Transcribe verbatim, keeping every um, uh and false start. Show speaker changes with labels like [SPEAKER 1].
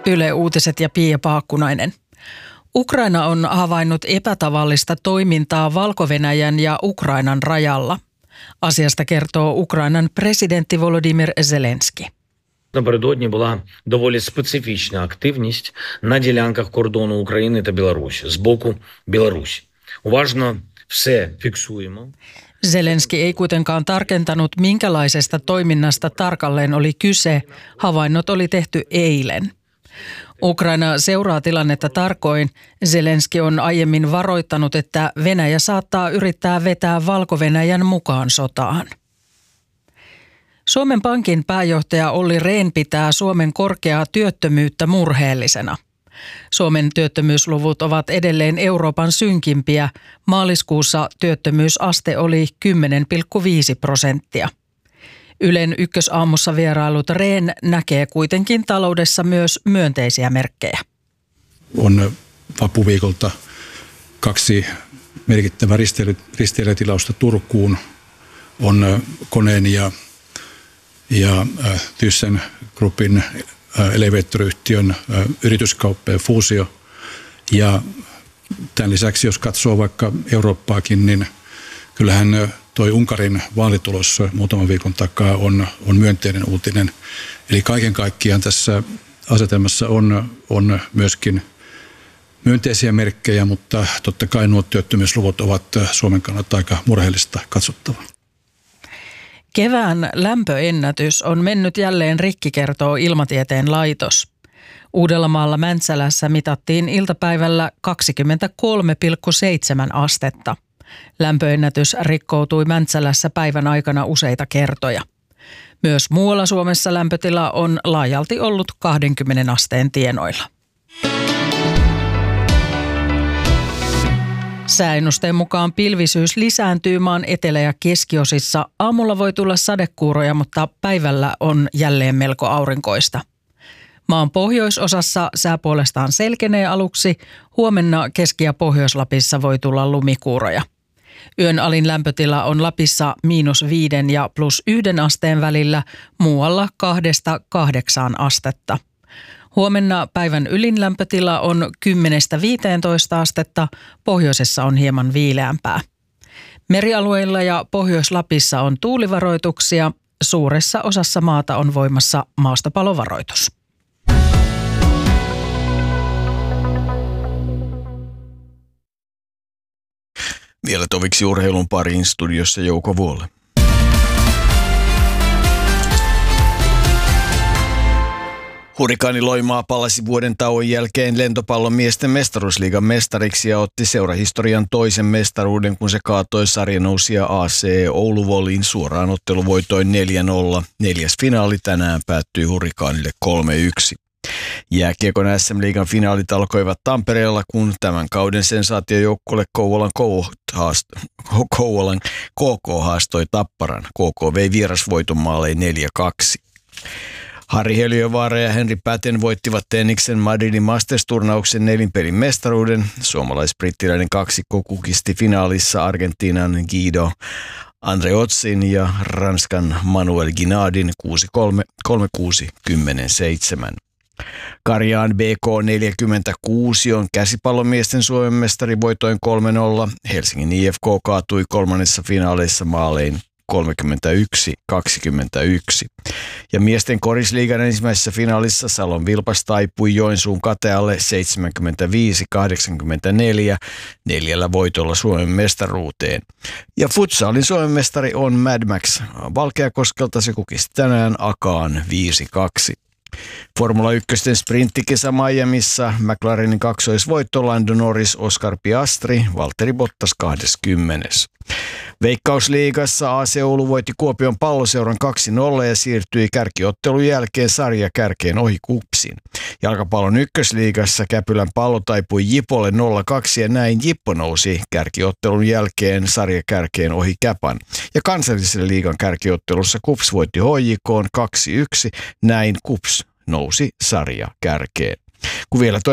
[SPEAKER 1] Yle Uutiset ja Pia Paakkunainen. Ukraina on havainnut epätavallista toimintaa Valko-Venäjän ja Ukrainan rajalla. Asiasta kertoo Ukrainan presidentti Volodymyr Zelenskyi.
[SPEAKER 2] Напередодні була доволі специфічна активність на ділянках кордону України та Білорусі з боку Білорусі. Уважно все фіксуємо.
[SPEAKER 1] Zelenskyi ei kuitenkaan tarkentanut, minkälaisesta toiminnasta tarkalleen oli kyse. Havainnot oli tehty eilen. Ukraina seuraa tilannetta tarkoin. Zelenskyi on aiemmin varoittanut, että Venäjä saattaa yrittää vetää Valko-Venäjän mukaan sotaan. Suomen Pankin pääjohtaja Olli Rehn pitää Suomen korkeaa työttömyyttä murheellisena. Suomen työttömyysluvut ovat edelleen Euroopan synkimpiä. Maaliskuussa työttömyysaste oli kymmenen pilkku viisi prosenttia. Ylen ykkösaamussa vierailut Rehn näkee kuitenkin taloudessa myös myönteisiä merkkejä.
[SPEAKER 3] On vappuviikolta kaksi merkittävää risteily, risteilijätilausta Turkuun. On Koneen ja, ja äh, ThyssenKruppin äh, elevaattoriyhtiön äh, yrityskauppa ja fuusio. Ja tämän lisäksi, jos katsoo vaikka Eurooppaakin, niin kyllähän toi Unkarin vaalitulos muutaman viikon takaa on, on myönteinen uutinen. Eli kaiken kaikkiaan tässä asetelmassa on, on myöskin myönteisiä merkkejä, mutta totta kai nuo työttömyysluvut ovat Suomen kannalta aika murheellista katsottavaa.
[SPEAKER 1] Kevään lämpöennätys on mennyt jälleen rikki, kertoo Ilmatieteen laitos. Uudellamaalla Mäntsälässä mitattiin iltapäivällä kaksikymmentäkolme pilkku seitsemän astetta. Lämpöennätys rikkoutui Mäntsälässä päivän aikana useita kertoja. Myös muualla Suomessa lämpötila on laajalti ollut kaksikymmentä asteen tienoilla. Sääennusteen mukaan pilvisyys lisääntyy maan etelä- ja keskiosissa. Aamulla voi tulla sadekuuroja, mutta päivällä on jälleen melko aurinkoista. Maan pohjoisosassa sää puolestaan selkenee aluksi. Huomenna Keski- ja Pohjois-Lapissa voi tulla lumikuuroja. Yön alin lämpötila on Lapissa miinus viiden ja plus yhden asteen välillä, muualla kahdesta kahdeksaan astetta. Huomenna päivän ylin lämpötila on kymmenestä viiteentoista astetta, pohjoisessa on hieman viileämpää. Merialueilla ja Pohjois-Lapissa on tuulivaroituksia, suuressa osassa maata on voimassa maastopalovaroitus.
[SPEAKER 4] Vielä toviksi urheilun pariin, studiossa Jouko Vuolle. Hurrikaani Loimaa palasi vuoden tauon jälkeen lentopallon miesten mestaruusliigan mestariksi ja otti seurahistorian toisen mestaruuden, kun se kaatoi sarjanousia A C Oulu Volliin suoraan otteluvoitoin neljä nolla. Neljäs finaali tänään päättyi Hurrikaanille kolme yksi. Jääkiekon S M-liigan finaalit alkoivat Tampereella, kun tämän kauden sensaatiojoukkueelle Kouvolan, Kouvolan K K haastoi Tapparan. K K vei vierasvoiton maalein neljä kaksi. Harri Heliövaara ja Henri Päten voittivat tenniksen Madridin Masters-turnauksen nelinpelin mestaruuden. Suomalais-brittiläinen kaksikko kukisti finaalissa Argentiinan Guido Andreotzin ja Ranskan Manuel Guinardin kuusi kolme, kolme kuusi, kymmenen seitsemän. Karjaan B K neljäkymmentäkuusi on käsipallomiesten Suomen mestari voitoin kolme nolla. Helsingin I F K kaatui kolmannessa finaaleissa maalein kolmekymmentäyksi kaksikymmentäyksi. Ja miesten korisliigan ensimmäisessä finaalissa Salon Vilpas taipui Joensuun Katealle seitsemänkymmentäviisi kahdeksankymmentäneljä neljällä voitolla Suomen mestaruuteen. Ja futsalin Suomen mestari on Mad Max Valkeakoskelta, se kukisti tänään Akaan viisi kaksi. Formula yksi sprinttikesä Miamissa, McLarenin kaksoisvoitto, Lando Norris, Oscar Piastri, Valtteri Bottas kaksikymmentä. Veikkausliigassa A C Oulu voitti Kuopion Palloseuran kaksi nolla ja siirtyi kärkiottelun jälkeen sarjakärkeen ohi Kupsin. Jalkapallon ykkösliigassa Käpylän Pallo taipui Jipolle nolla kaksi ja näin Jippo nousi kärkiottelun jälkeen sarjakärkeen ohi Käpan. Ja kansallisen liigan kärkiottelussa Kups voitti H J K:n kaksi yksi, näin Kups nousi sarjakärkeen. Kun vielä